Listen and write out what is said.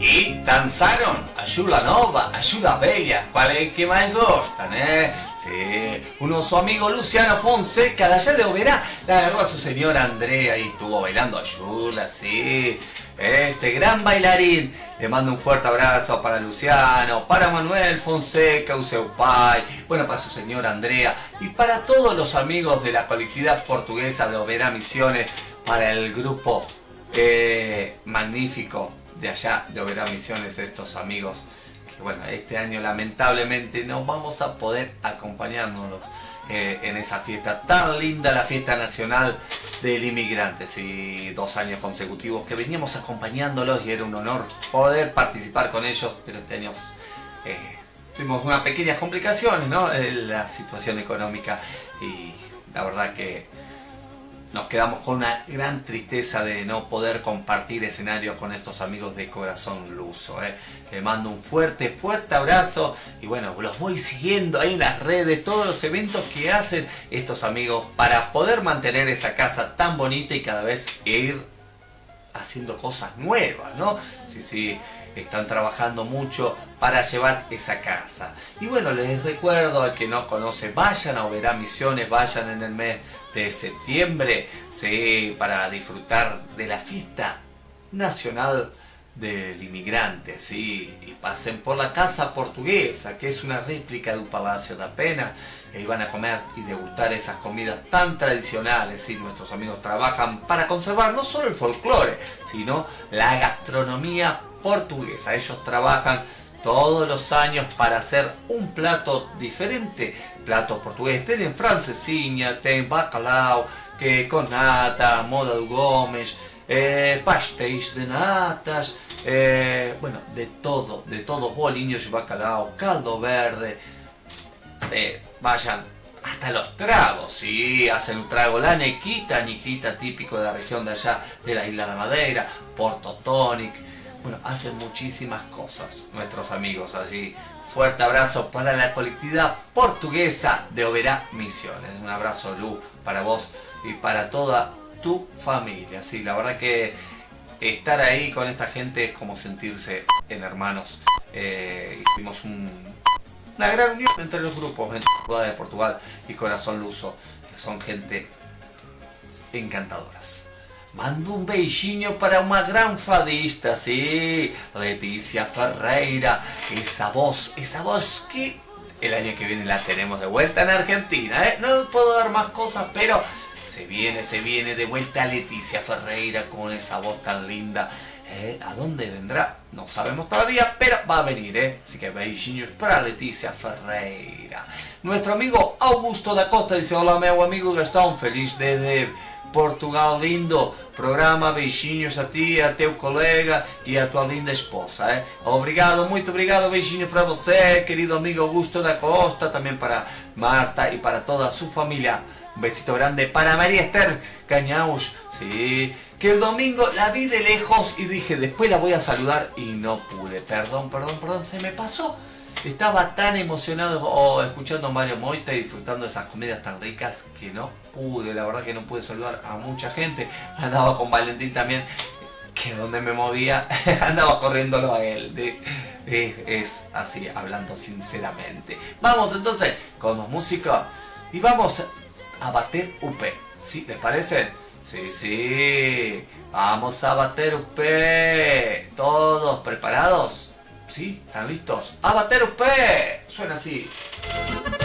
y danzaron Ayuda Nova, Ayuda Bella, cuál es que más gustan, Sí, uno su amigo Luciano Fonseca de allá de Oberá le agarró a su señora Andrea y estuvo bailando Ayuda, sí. Este gran bailarín, le mando un fuerte abrazo para Luciano, para Manuel Fonseca, Useupay, bueno, para su señora Andrea y para todos los amigos de la colectividad portuguesa de Oberá Misiones, para el grupo magnífico de allá de Oberá Misiones, estos amigos que bueno, este año lamentablemente no vamos a poder acompañarnos en esa fiesta tan linda, la fiesta nacional del inmigrante. Sí, 2 años consecutivos que veníamos acompañándolos y era un honor poder participar con ellos, pero este año tuvimos unas pequeñas complicaciones, ¿no? La situación económica y la verdad que nos quedamos con una gran tristeza de no poder compartir escenarios con estos amigos de Corazón Luso. Les mando un fuerte abrazo y bueno, los voy siguiendo ahí en las redes, todos los eventos que hacen estos amigos para poder mantener esa casa tan bonita y cada vez ir haciendo cosas nuevas, ¿no? Sí, están trabajando mucho para llevar esa casa. Y bueno, les recuerdo al que no conoce, vayan a Oberá Misiones, vayan en el mes de septiembre, sí, para disfrutar de la fiesta nacional del inmigrante, sí, y pasen por la Casa Portuguesa, que es una réplica de un Palacio da Pena, y ahí van a comer y degustar esas comidas tan tradicionales, sí, nuestros amigos trabajan para conservar no solo el folclore, sino la gastronomía portuguesa. Ellos trabajan todos los años para hacer un plato diferente, plato portugués. Tienen francesinha, tienen bacalao, que con nata, moda de Gomes, pastéis de natas, bueno, de todo, bolinhos de bacalao, caldo verde, vayan hasta los tragos, sí, hacen un trago, la nequita típico de la región de allá, de la isla de Madeira, Porto Tonic, bueno, hacen muchísimas cosas nuestros amigos, así, fuerte abrazo para la colectividad portuguesa de Oberá Misiones, un abrazo Lu para vos y para toda tu familia, sí, la verdad que estar ahí con esta gente es como sentirse en hermanos. Hicimos una gran unión entre los grupos, entre Ciudad de Portugal y Corazón Luso, que son gente encantadoras. Mando un beijinho para una gran fadista, sí, Leticia Ferreira, esa voz que el año que viene la tenemos de vuelta en Argentina, no puedo dar más cosas, pero se viene de vuelta Leticia Ferreira con esa voz tan linda. ¿A dónde vendrá? No sabemos todavía, pero va a venir, Así que beijinhos para Leticia Ferreira. Nuestro amigo Augusto da Costa dice: hola, meu amigo Gastão, feliz de Portugal lindo, programa, beijinhos a ti, a teu colega e a tua linda esposa, Obrigado, muito obrigado, beijinhos para você, querido amigo Augusto da Costa, también para Marta y para toda su familia. Un besito grande para María Esther Cañaus, sí, que el domingo la vi de lejos y dije, después la voy a saludar y no pude, perdón, se me pasó. Estaba tan emocionado escuchando a Mario Moita y disfrutando de esas comidas tan ricas que no pude, la verdad que no pude saludar a mucha gente. Andaba con Valentín también, que donde me movía andaba corriéndolo a él. Es así, hablando sinceramente. Vamos entonces con los músicos y vamos a bater UP, ¿sí? ¿Les parece? Sí, vamos a bater UP. ¿Todos preparados? ¿Sí? ¿Están listos? ¡A bater UP! Suena así.